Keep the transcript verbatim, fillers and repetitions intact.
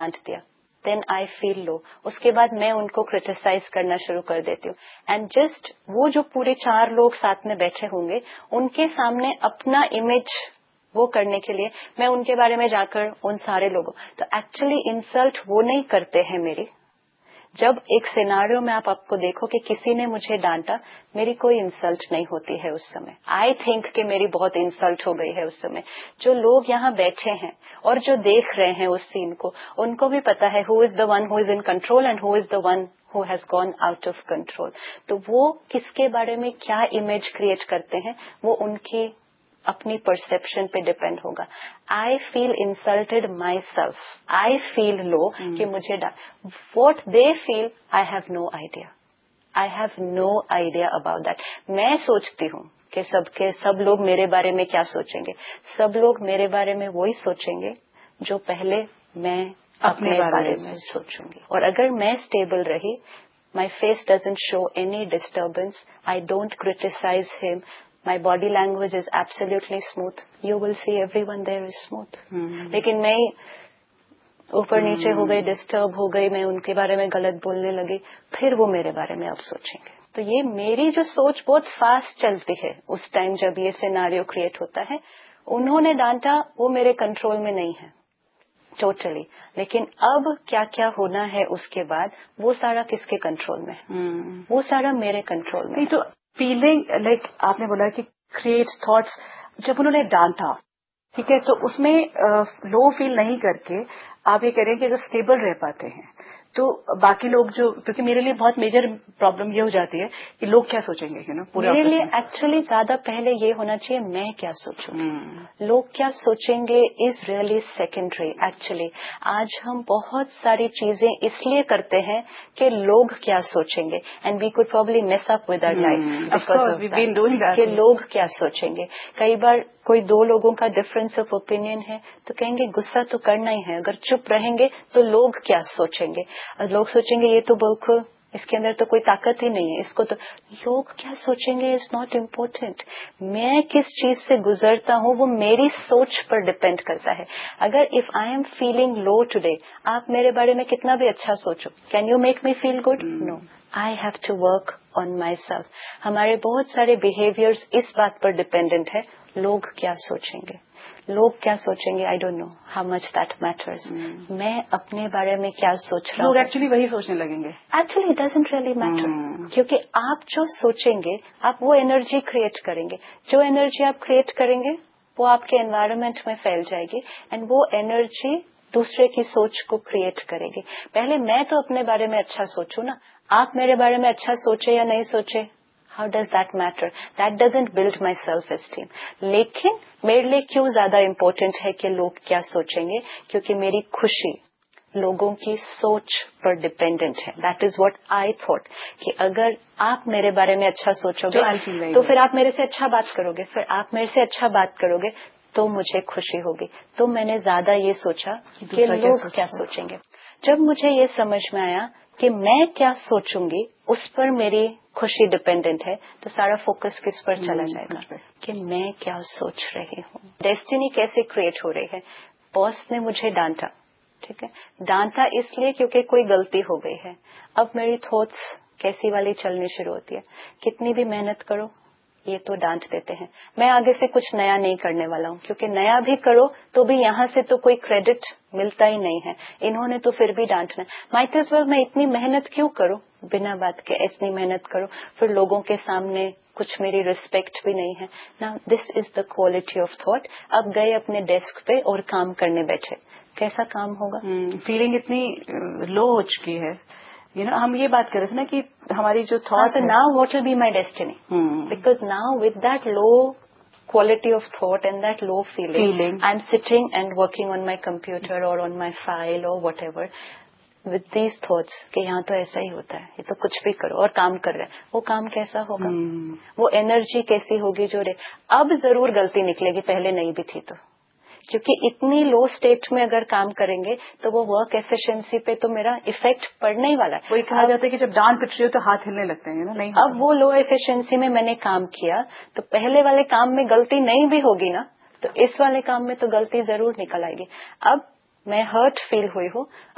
डांट दिया, then I feel low. उसके बाद मैं उनको क्रिटिसाइज करना शुरू कर देती हूँ. एंड जस्ट वो जो पूरे चार लोग साथ में बैठे होंगे उनके सामने अपना इमेज वो करने के लिए मैं उनके बारे में जाकर उन सारे लोगों, तो एक्चुअली इंसल्ट वो नहीं करते हैं मेरी. जब एक सिनारियो में आप आपको देखो कि किसी ने मुझे डांटा, मेरी कोई इंसल्ट नहीं होती है उस समय. आई थिंक कि मेरी बहुत इंसल्ट हो गई है उस समय. जो लोग यहाँ बैठे हैं और जो देख रहे हैं उस सीन को, उनको भी पता है who is the one who is in control and who is the one who has gone out of control. तो वो किसके बारे में क्या इमेज क्रिएट करते हैं वो उनकी अपनी परसेप्शन पे डिपेंड होगा. I feel insulted my self, I feel low कि मुझे what they feel I have no idea. I have no idea about that. मैं सोचती हूँ कि सबके सब लोग मेरे बारे में क्या सोचेंगे. सब लोग मेरे बारे में वही सोचेंगे जो पहले मैं अपने, अपने बारे में सोचूंगी. और अगर मैं स्टेबल रही, my face doesn't show any disturbance, I don't criticise him, my body language is absolutely smooth, you will see everyone there is smooth. hmm. लेकिन मैं ऊपर hmm. नीचे हो गई, डिस्टर्ब हो गई, मैं उनके बारे में गलत बोलने लगी, फिर वो मेरे बारे में अब सोचेंगे. तो ये मेरी जो सोच बहुत फास्ट चलती है उस टाइम जब ये सिनारियो क्रिएट होता है. उन्होंने डांटा, वो मेरे कंट्रोल में नहीं है टोटली totally. लेकिन अब क्या क्या होना है उसके बाद वो सारा किसके कंट्रोल में है? hmm. वो सारा मेरे कंट्रोल में. तो फीलिंग लाइक like, आपने बोला कि क्रिएट थॉट्स, जब उन्होंने डांटा, ठीक है, तो उसमें लो फील नहीं करके आप ये कह रहे हैं कि अगर स्टेबल रह पाते हैं तो बाकी लोग जो, क्योंकि मेरे लिए बहुत मेजर प्रॉब्लम ये हो जाती है कि लोग क्या सोचेंगे, यू नो. मेरे लिए एक्चुअली ज्यादा पहले ये होना चाहिए मैं क्या सोचूंगी. hmm. लोग क्या सोचेंगे इज रियली सेकेंडरी. एक्चुअली आज हम बहुत सारी चीजें इसलिए करते हैं कि लोग क्या सोचेंगे, and we could probably mess up with our life कि लोग क्या सोचेंगे. कई बार कोई दो लोगों का डिफरेंस ऑफ ओपिनियन है तो कहेंगे गुस्सा तो करना ही है, अगर चुप रहेंगे तो लोग क्या सोचेंगे. लोग सोचेंगे ये तो बिल्कुल इसके अंदर तो कोई ताकत ही नहीं है, इसको तो. लोग क्या सोचेंगे इज नॉट इम्पोर्टेंट. मैं किस चीज से गुजरता हूँ वो मेरी सोच पर डिपेंड करता है. अगर if I am feeling low today, आप मेरे बारे में कितना भी अच्छा सोचो, can you make me feel good? No, I have to work on my self. हमारे बहुत सारे बिहेवियर्स इस बात पर डिपेंडेंट है, लोग क्या सोचेंगे. लोग क्या सोचेंगे, I don't know how much that matters. मैं अपने बारे में क्या सोच रहा हूँ, लोग एक्चुअली वही सोचने लगेंगे. Actually it doesn't really matter, क्योंकि आप जो सोचेंगे आप वो एनर्जी क्रिएट करेंगे. जो एनर्जी आप क्रिएट करेंगे वो आपके एनवायरनमेंट में फैल जाएगी, एंड वो एनर्जी दूसरे की सोच को क्रिएट करेगी. पहले मैं तो अपने बारे में अच्छा सोचूं ना. आप मेरे बारे में अच्छा सोचे या नहीं सोचे, how does that matter? That doesn't build my self esteem. लेकिन मेरे लिए क्यों ज्यादा इम्पोर्टेंट है कि लोग क्या सोचेंगे, क्योंकि मेरी खुशी लोगों की सोच पर डिपेंडेंट है. That is what I thought कि अगर आप मेरे बारे में अच्छा सोचोगे तो, तो फिर आप मेरे से अच्छा बात करोगे, फिर आप मेरे से अच्छा बात करोगे तो मुझे खुशी होगी. तो मैंने ज्यादा ये सोचा कि लोग क्या सोचेंगे. जब मुझे ये समझ में आया कि मैं क्या सोचूंगी उस पर मेरी खुशी डिपेंडेंट है, तो सारा फोकस किस पर चला जाएगा कि मैं क्या सोच रही हूँ. डेस्टिनी कैसे क्रिएट हो रही है. बॉस ने मुझे डांटा, ठीक है, डांटा इसलिए क्योंकि कोई गलती हो गई है. अब मेरी थॉट्स कैसी वाली चलनी शुरू होती है, कितनी भी मेहनत करो ये तो डांट देते हैं, मैं आगे से कुछ नया नहीं करने वाला हूँ, क्योंकि नया भी करो तो भी यहाँ से तो कोई क्रेडिट मिलता ही नहीं है, इन्होंने तो फिर भी डांटना. माइट एज वेल मैं इतनी मेहनत क्यों करूँ, बिना बात के इतनी मेहनत करो, फिर लोगों के सामने कुछ मेरी रिस्पेक्ट भी नहीं है. Now this is the quality of thought. अब गए अपने डेस्क पे और काम करने बैठे, कैसा काम होगा. फीलिंग hmm, इतनी लो हो चुकी है. यू नो, हम ये बात कर रहे थे ना कि हमारी जो thought, now what will be my destiny, because now with that low quality of thought and that low feeling, feeling. I'm sitting and working on my computer or on my file or whatever with these thoughts कि यहाँ तो ऐसा ही होता है, ये तो कुछ भी करो और काम कर रहे हैं, वो काम कैसा होगा, hmm. वो एनर्जी कैसी होगी जो रे. अब जरूर गलती निकलेगी, पहले नहीं भी थी तो, क्योंकि इतनी लो स्टेट में अगर काम करेंगे तो वो वर्क एफिशिएंसी पे तो मेरा इफेक्ट पड़ने ही वाला है. वही कहा जाता है कि जब डांट पिट रही हो तो हाथ हिलने लगते हैं ना. नहीं, अब वो लो एफिशिएंसी में मैंने काम किया तो पहले वाले काम में गलती नहीं भी होगी ना, तो इस वाले काम में तो गलती जरूर निकल आएगी. अब मैं हर्ट फील हुई हूँ,